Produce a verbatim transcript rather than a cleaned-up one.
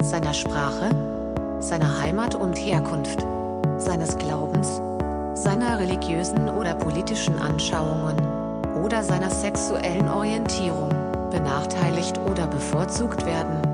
seiner Sprache, seiner Heimat und Herkunft, seines Glaubens, seiner religiösen oder politischen Anschauungen oder seiner sexuellen Orientierung benachteiligt oder bevorzugt werden.